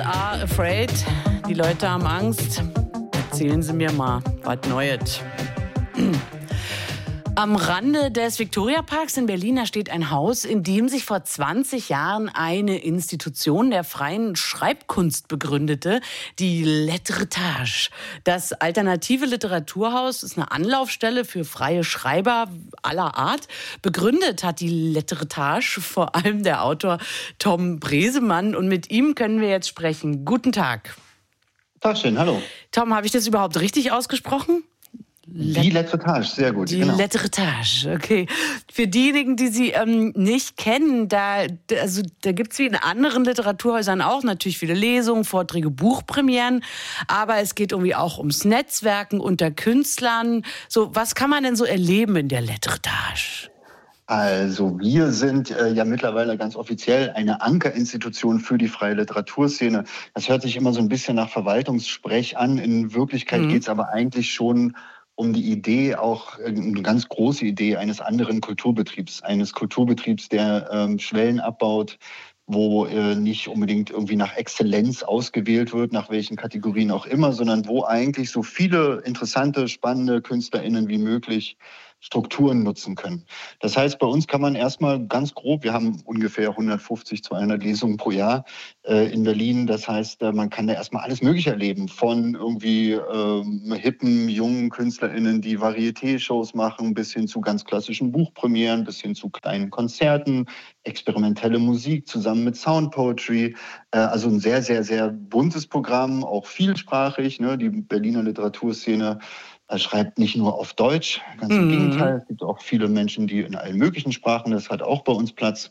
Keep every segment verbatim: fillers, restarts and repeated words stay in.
are afraid. Die Leute haben Angst. Erzählen Sie mir mal was Neues. Am Rande des Viktoriaparks in Berlin, da steht ein Haus, in dem sich vor zwanzig Jahren eine Institution der freien Schreibkunst begründete, die Letretage. Das alternative Literaturhaus ist eine Anlaufstelle für freie Schreiber aller Art. Begründet hat die Letretage vor allem der Autor Tom Bresemann, und mit ihm können wir jetzt sprechen. Guten Tag. Tagchen, hallo. Tom, habe ich das überhaupt richtig ausgesprochen? Die Letretage, sehr gut. Die genau. Letretage, okay. Für diejenigen, die Sie ähm, nicht kennen, da, also, da gibt es wie in anderen Literaturhäusern auch natürlich viele Lesungen, Vorträge, Buchpremieren. Aber es geht irgendwie auch ums Netzwerken unter Künstlern. So, was kann man denn so erleben in der Letretage? Also wir sind äh, ja mittlerweile ganz offiziell eine Ankerinstitution für die freie Literaturszene. Das hört sich immer so ein bisschen nach Verwaltungssprech an. In Wirklichkeit mhm. geht es aber eigentlich schon um die Idee, auch eine ganz große Idee eines anderen Kulturbetriebs, eines Kulturbetriebs, der ähm, Schwellen abbaut, wo äh, nicht unbedingt irgendwie nach Exzellenz ausgewählt wird, nach welchen Kategorien auch immer, sondern wo eigentlich so viele interessante, spannende KünstlerInnen wie möglich Strukturen nutzen können. Das heißt, bei uns kann man erstmal ganz grob, wir haben ungefähr hundertfünfzig, zweihundert Lesungen pro Jahr äh, in Berlin. Das heißt, äh, man kann da erstmal alles Mögliche erleben, von irgendwie äh, hippen, jungen KünstlerInnen, die Varieté-Shows machen, bis hin zu ganz klassischen Buchpremieren, bis hin zu kleinen Konzerten, experimentelle Musik zusammen mit Sound Poetry. Äh, also ein sehr, sehr, sehr buntes Programm, auch vielsprachig. Ne? Die Berliner Literaturszene Er schreibt nicht nur auf Deutsch, ganz im mhm. Gegenteil. Es gibt auch viele Menschen, die in allen möglichen Sprachen, das hat auch bei uns Platz.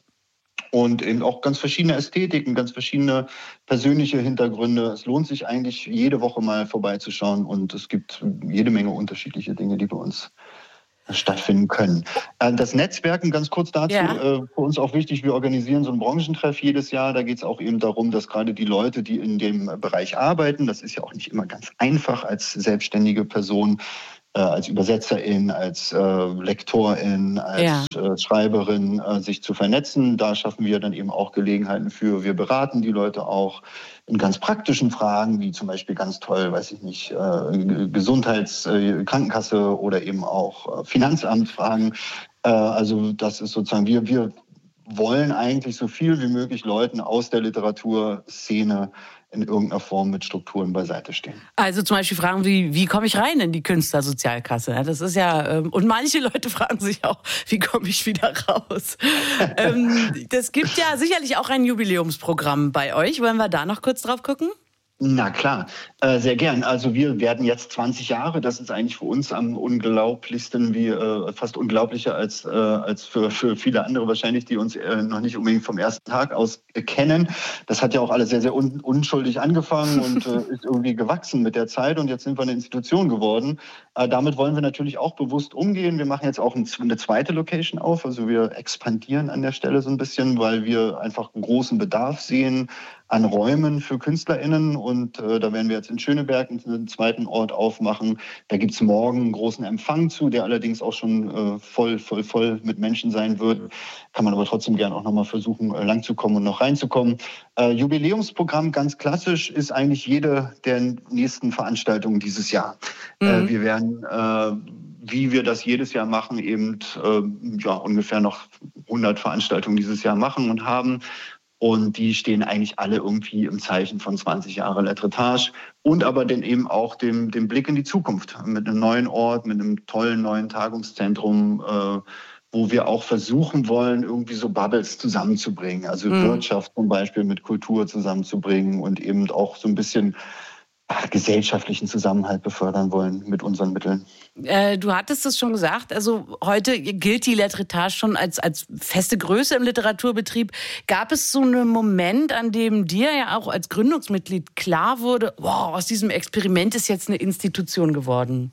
Und eben auch ganz verschiedene Ästhetiken, ganz verschiedene persönliche Hintergründe. Es lohnt sich eigentlich, jede Woche mal vorbeizuschauen. Und es gibt jede Menge unterschiedliche Dinge, die bei uns stattfinden können. Das Netzwerken, ganz kurz dazu, ja. äh, für uns auch wichtig, wir organisieren so einen Branchentreff jedes Jahr. Da geht es auch eben darum, dass gerade die Leute, die in dem Bereich arbeiten, das ist ja auch nicht immer ganz einfach als selbstständige Person, äh, als Übersetzerin, als äh, Lektorin, als ja. äh, Schreiberin, äh, sich zu vernetzen. Da schaffen wir dann eben auch Gelegenheiten für, wir beraten die Leute auch in ganz praktischen Fragen, wie zum Beispiel ganz toll, weiß ich nicht, äh, Gesundheits-, äh, Krankenkasse oder eben auch äh, Finanzamtfragen. Äh, also das ist sozusagen, wir, wir wollen eigentlich so viel wie möglich Leuten aus der Literaturszene in irgendeiner Form mit Strukturen beiseite stehen. Also zum Beispiel Fragen wie, wie komme ich rein in die Künstlersozialkasse? Das ist ja, ähm, und manche Leute fragen sich auch, wie komme ich wieder raus? ähm, das gibt ja sicherlich auch ein Jubiläumsprogramm bei euch. Wollen wir da noch kurz drauf gucken? Na klar, äh, sehr gern. Also wir werden jetzt zwanzig Jahre. Das ist eigentlich für uns am unglaublichsten, wie äh, fast unglaublicher als, äh, als für, für viele andere wahrscheinlich, die uns äh, noch nicht unbedingt vom ersten Tag aus äh, kennen. Das hat ja auch alles sehr, sehr un- unschuldig angefangen und äh, ist irgendwie gewachsen mit der Zeit. Und jetzt sind wir eine Institution geworden. Äh, damit wollen wir natürlich auch bewusst umgehen. Wir machen jetzt auch ein, eine zweite Location auf. Also wir expandieren an der Stelle so ein bisschen, weil wir einfach einen großen Bedarf sehen an Räumen für KünstlerInnen, und äh, da werden wir jetzt in Schöneberg einen zweiten Ort aufmachen. Da gibt's morgen einen großen Empfang zu, der allerdings auch schon äh, voll, voll, voll mit Menschen sein wird. Kann man aber trotzdem gerne auch nochmal versuchen, äh, lang zu kommen und noch reinzukommen. Äh, Jubiläumsprogramm, ganz klassisch, ist eigentlich jede der nächsten Veranstaltungen dieses Jahr. Mhm. Äh, wir werden, äh, wie wir das jedes Jahr machen, eben äh, ja, ungefähr noch hundert Veranstaltungen dieses Jahr machen und haben. Und die stehen eigentlich alle irgendwie im Zeichen von zwanzig Jahre Letretage und aber dann eben auch dem, dem Blick in die Zukunft mit einem neuen Ort, mit einem tollen neuen Tagungszentrum, äh, wo wir auch versuchen wollen, irgendwie so Bubbles zusammenzubringen. Also mhm. Wirtschaft zum Beispiel mit Kultur zusammenzubringen und eben auch so ein bisschen gesellschaftlichen Zusammenhalt befördern wollen mit unseren Mitteln. Äh, du hattest es schon gesagt, also heute gilt die Letretage schon als, als feste Größe im Literaturbetrieb. Gab es so einen Moment, an dem dir ja auch als Gründungsmitglied klar wurde, wow, aus diesem Experiment ist jetzt eine Institution geworden?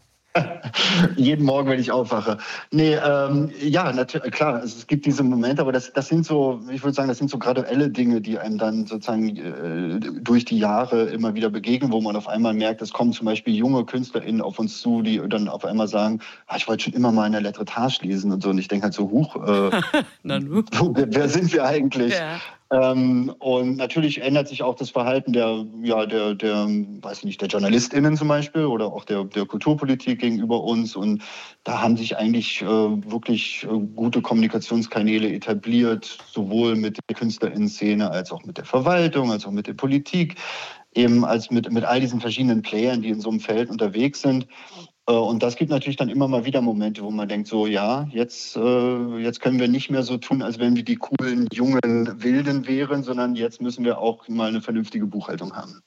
Jeden Morgen, wenn ich aufwache. Nee, ähm, ja, natürlich, klar, also es gibt diese Momente, aber das, das sind so, ich würde sagen, das sind so graduelle Dinge, die einem dann sozusagen äh, durch die Jahre immer wieder begegnen, wo man auf einmal merkt, es kommen zum Beispiel junge KünstlerInnen auf uns zu, die dann auf einmal sagen, ah, ich wollte schon immer mal in der Letretage lesen und so. Und ich denke halt so, huch, äh, wo, wer sind wir eigentlich? Ja. Ähm, und natürlich ändert sich auch das Verhalten der, ja, der, der, weiß ich nicht, der JournalistInnen zum Beispiel oder auch der, der Kulturpolitik gegenüber uns. Und da haben sich eigentlich äh, wirklich äh, gute Kommunikationskanäle etabliert, sowohl mit der KünstlerInnen-Szene als auch mit der Verwaltung, als auch mit der Politik, eben als mit, mit all diesen verschiedenen Playern, die in so einem Feld unterwegs sind. Und das gibt natürlich dann immer mal wieder Momente, wo man denkt, so ja, jetzt, äh, jetzt können wir nicht mehr so tun, als wenn wir die coolen, jungen Wilden wären, sondern jetzt müssen wir auch mal eine vernünftige Buchhaltung haben.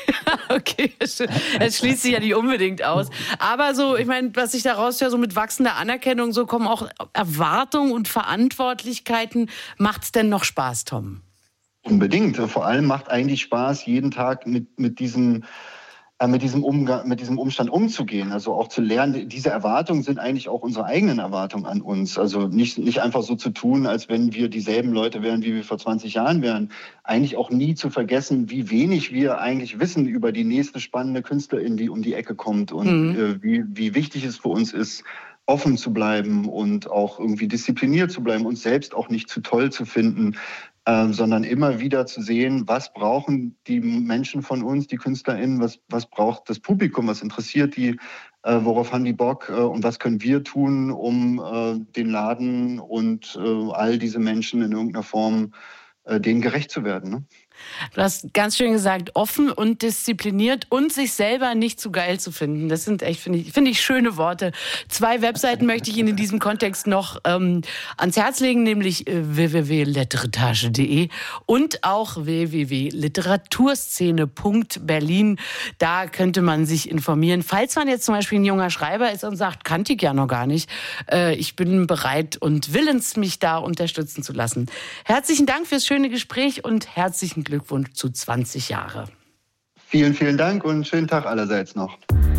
Okay, es schließt sich ja nicht unbedingt aus. Aber so, ich meine, was ich da raushöre, so mit wachsender Anerkennung, so kommen auch Erwartungen und Verantwortlichkeiten. Macht's denn noch Spaß, Tom? Unbedingt. Vor allem macht eigentlich Spaß, jeden Tag mit, mit diesem mit diesem Umgang, mit diesem Umstand umzugehen, also auch zu lernen, diese Erwartungen sind eigentlich auch unsere eigenen Erwartungen an uns. Also nicht, nicht einfach so zu tun, als wenn wir dieselben Leute wären, wie wir vor zwanzig Jahren wären. Eigentlich auch nie zu vergessen, wie wenig wir eigentlich wissen über die nächste spannende Künstlerin, die um die Ecke kommt und mhm. äh, wie, wie wichtig es für uns ist, offen zu bleiben und auch irgendwie diszipliniert zu bleiben, uns selbst auch nicht zu toll zu finden, äh, sondern immer wieder zu sehen, was brauchen die Menschen von uns, die KünstlerInnen, was, was braucht das Publikum, was interessiert die, äh, worauf haben die Bock äh, und was können wir tun, um äh, den Laden und äh, all diese Menschen in irgendeiner Form äh, denen gerecht zu werden, ne? Du hast ganz schön gesagt, offen und diszipliniert und sich selber nicht zu geil zu finden. Das sind echt, finde ich, finde ich, schöne Worte. Zwei Webseiten möchte ich Ihnen in diesem Kontext noch ähm, ans Herz legen, nämlich äh, w w w punkt letretage punkt d e und auch w w w punkt literaturszene punkt berlin. Da könnte man sich informieren. Falls man jetzt zum Beispiel ein junger Schreiber ist und sagt, kannte ich ja noch gar nicht, äh, ich bin bereit und willens, mich da unterstützen zu lassen. Herzlichen Dank fürs schöne Gespräch und herzlichen Glückwunsch zu zwanzig Jahre. Vielen, vielen Dank und schönen Tag allerseits noch.